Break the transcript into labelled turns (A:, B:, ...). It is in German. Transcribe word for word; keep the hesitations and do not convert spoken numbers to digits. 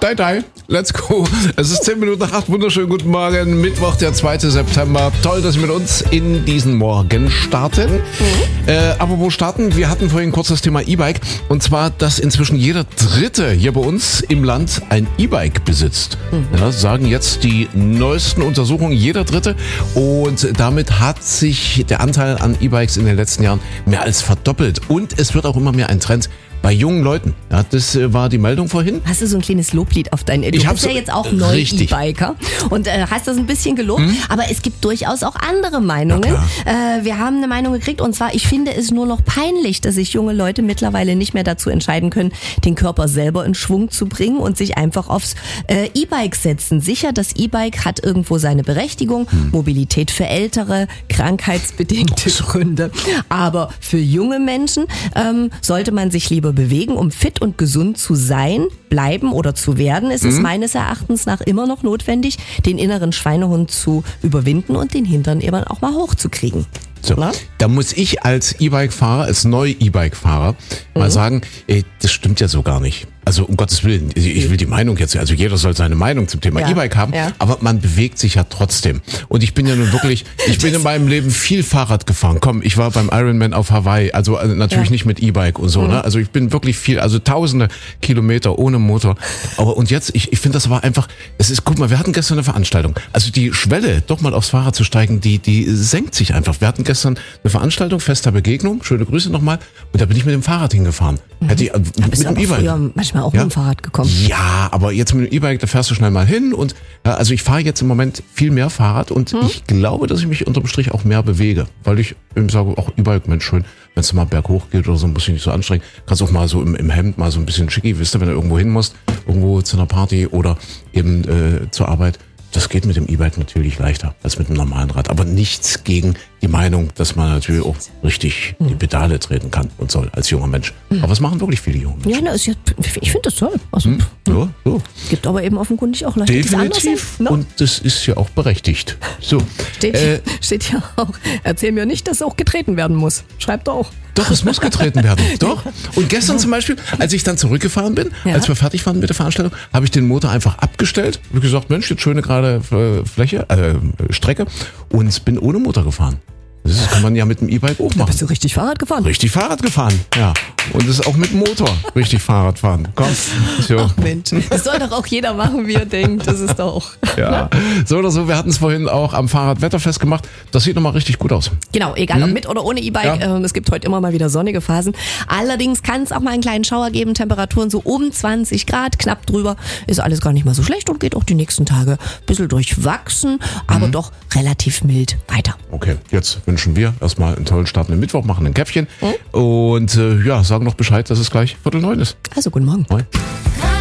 A: Dai, dai. Let's go. Es ist zehn Minuten nach acht. Wunderschönen guten Morgen. Mittwoch, der zweite September. Toll, dass Sie mit uns in diesen Morgen starten. Mhm. Äh, aber wo starten? Wir hatten vorhin kurz das Thema E-Bike. Und zwar, dass inzwischen jeder Dritte hier bei uns im Land ein E-Bike besitzt. Mhm. Ja, sagen jetzt die neuesten Untersuchungen, jeder Dritte. Und damit hat sich der Anteil an E-Bikes in den letzten Jahren mehr als verdoppelt. Und es wird auch immer mehr ein Trend bei jungen Leuten. Ja, das äh, war die Meldung vorhin.
B: Hast du so ein kleines Loblied auf deinen... Du
A: ich
B: bist ja jetzt auch neu E-Biker und äh, hast das ein bisschen gelobt, hm? aber es gibt durchaus auch andere Meinungen. Äh, wir haben eine Meinung gekriegt und zwar, ich finde es nur noch peinlich, dass sich junge Leute mittlerweile nicht mehr dazu entscheiden können, den Körper selber in Schwung zu bringen und sich einfach aufs äh, E-Bike setzen. Sicher, das E-Bike hat irgendwo seine Berechtigung, hm. Mobilität für Ältere, krankheitsbedingte Gründe, aber für junge Menschen ähm, sollte man sich lieber bewegen, um fit und gesund zu sein, bleiben oder zu werden. Es mhm. ist meines Erachtens nach immer noch notwendig, den inneren Schweinehund zu überwinden und den Hintern eben auch mal hochzukriegen.
A: So, Na? Da muss ich als E-Bike-Fahrer, als Neu-E-Bike-Fahrer mhm. mal sagen, ey, das stimmt ja so gar nicht. Also um Gottes Willen, ich will die Meinung jetzt, also jeder soll seine Meinung zum Thema ja. E-Bike haben, ja. aber man bewegt sich ja trotzdem. Und ich bin ja nun wirklich, ich bin in meinem Leben viel Fahrrad gefahren. Komm, ich war beim Ironman auf Hawaii, also natürlich ja. nicht mit E-Bike und so, mhm. ne? Also ich bin wirklich viel, also tausende Kilometer ohne Motor. Aber und jetzt, ich, ich finde, das war einfach, es ist, guck mal, wir hatten gestern eine Veranstaltung. Also die Schwelle, doch mal aufs Fahrrad zu steigen, die, die senkt sich einfach. Wir hatten gestern eine Veranstaltung, fester Begegnung, schöne Grüße nochmal, und da bin ich mit dem Fahrrad hingefahren.
B: Mhm.
A: Hätte ich, äh,
B: da bist mit dem E-Bike. Manchmal auch ja? mit dem Fahrrad gekommen.
A: Ja, aber jetzt mit dem E-Bike, da fährst du schnell mal hin und ja, also ich fahre jetzt im Moment viel mehr Fahrrad und hm. ich glaube, dass ich mich unterm Strich auch mehr bewege, weil ich eben sage, auch E-Bike, Mensch, schön, wenn es mal berghoch geht oder so, muss ich nicht so anstrengen. Kannst auch mal so im, im Hemd mal so ein bisschen schicki, wisst ihr, wenn du irgendwo hin musst, irgendwo zu einer Party oder eben äh, zur Arbeit. Das geht mit dem E-Bike natürlich leichter als mit einem normalen Rad. Aber nichts gegen die Meinung, dass man natürlich auch richtig die Pedale treten kann und soll als junger Mensch. Aber es machen wirklich viele junge Menschen.
B: Ja, na, ist ja, ich finde das toll. Also,
A: hm, so, so.
B: Gibt aber eben offenkundig auch Leute, die es anders sehen.
A: Definitiv. Und das ist ja auch berechtigt. So.
B: Steht, äh, steht ja auch. Erzähl mir nicht, dass auch getreten werden muss. Schreibt auch.
A: Doch, es muss getreten werden. Doch. Und gestern zum Beispiel, als ich dann zurückgefahren bin, ja. als wir fertig waren mit der Veranstaltung, habe ich den Motor einfach abgestellt. Habe gesagt, Mensch, jetzt schöne gerade Fläche, äh, Strecke, und bin ohne Motor gefahren. Das kann man ja mit dem E-Bike auch machen. Da
B: bist du richtig Fahrrad gefahren?
A: Richtig Fahrrad gefahren, ja. Und das ist auch mit dem Motor richtig Fahrrad fahren. Komm. So.
B: Ach Mensch, das soll doch auch jeder machen, wie er denkt. Das ist doch...
A: Ja, so oder so. Wir hatten es vorhin auch am Fahrradwetterfest gemacht. Das sieht nochmal richtig gut aus.
B: Genau, egal hm? ob mit oder ohne E-Bike. Ja. Es gibt heute immer mal wieder sonnige Phasen. Allerdings kann es auch mal einen kleinen Schauer geben. Temperaturen so um zwanzig Grad, knapp drüber. Ist alles gar nicht mal so schlecht und geht auch die nächsten Tage ein bisschen durchwachsen, aber hm. doch relativ mild weiter.
A: Okay, jetzt wünschen wir erstmal einen tollen Start in den Mittwoch, machen ein Käffchen hm? und äh, ja, sagen noch Bescheid, dass es gleich Viertel neun ist.
B: Also guten Morgen.
A: Moin.